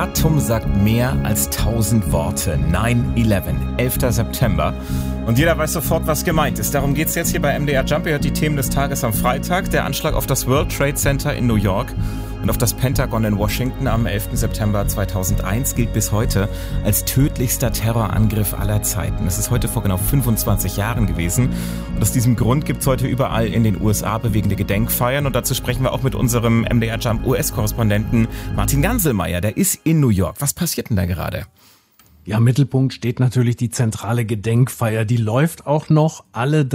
Datum sagt mehr als 1000 Worte. 9/11, 11. September. Und jeder weiß sofort, was gemeint ist. Darum geht's jetzt hier bei MDR Jump. Ihr hört die Themen des Tages am Freitag. Der Anschlag auf das World Trade Center in New York und auf das Pentagon in Washington am 11. September 2001 gilt bis heute als tödlichster Terrorangriff aller Zeiten. Es ist heute vor genau 25 Jahren gewesen. Und aus diesem Grund gibt's heute überall in den USA bewegende Gedenkfeiern. Und dazu sprechen wir auch mit unserem MDR Jump US-Korrespondenten Martin Ganselmeier. Der ist in New York. Was passiert denn da gerade? Ja, im Mittelpunkt steht natürlich die zentrale Gedenkfeier. Die läuft auch noch. Alle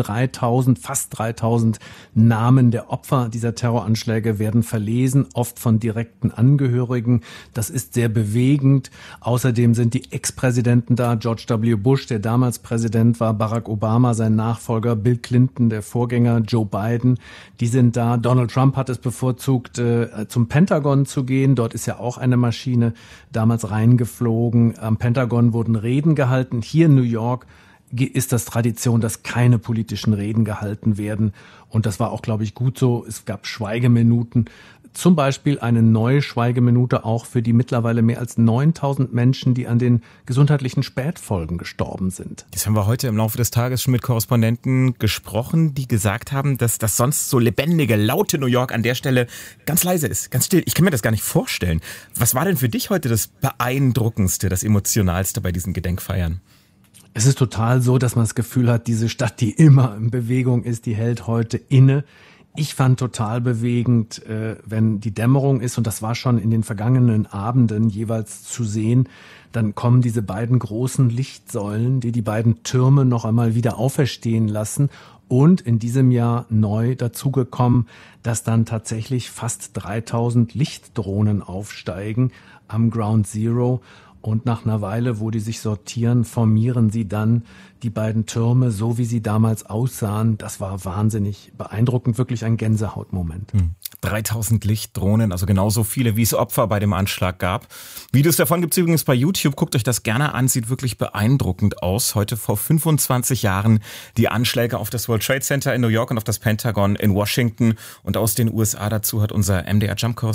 fast 3000 Namen der Opfer dieser Terroranschläge werden verlesen, oft von direkten Angehörigen. Das ist sehr bewegend. Außerdem sind die Ex-Präsidenten da. George W. Bush, der damals Präsident war, Barack Obama, sein Nachfolger, Bill Clinton, der Vorgänger, Joe Biden. Die sind da. Donald Trump hat es bevorzugt, zum Pentagon zu gehen. Dort ist ja auch eine Maschine damals reingeflogen. Am Pentagon wurden Reden gehalten. Hier in New York ist das Tradition, dass keine politischen Reden gehalten werden. Und das war auch, glaube ich, gut so. Es gab Schweigeminuten. Zum Beispiel eine neue Schweigeminute auch für die mittlerweile mehr als 9000 Menschen, die an den gesundheitlichen Spätfolgen gestorben sind. Das haben wir heute im Laufe des Tages schon mit Korrespondenten gesprochen, die gesagt haben, dass das sonst so lebendige, laute New York an der Stelle ganz leise ist, ganz still. Ich kann mir das gar nicht vorstellen. Was war denn für dich heute das Beeindruckendste, das Emotionalste bei diesen Gedenkfeiern? Es ist total so, dass man das Gefühl hat, diese Stadt, die immer in Bewegung ist, die hält heute inne. Ich fand total bewegend, wenn die Dämmerung ist, und das war schon in den vergangenen Abenden jeweils zu sehen, dann kommen diese beiden großen Lichtsäulen, die beiden Türme noch einmal wieder auferstehen lassen. Und in diesem Jahr neu dazugekommen, dass dann tatsächlich fast 3000 Lichtdrohnen aufsteigen am Ground Zero. Und nach einer Weile, wo die sich sortieren, formieren sie dann die beiden Türme, so wie sie damals aussahen. Das war wahnsinnig beeindruckend, wirklich ein Gänsehautmoment. 3000 Lichtdrohnen, also genauso viele, wie es Opfer bei dem Anschlag gab. Videos davon gibt's übrigens bei YouTube. Guckt euch das gerne an, sieht wirklich beeindruckend aus. Heute vor 25 Jahren die Anschläge auf das World Trade Center in New York und auf das Pentagon in Washington. Und aus den USA dazu hat unser MDR Jump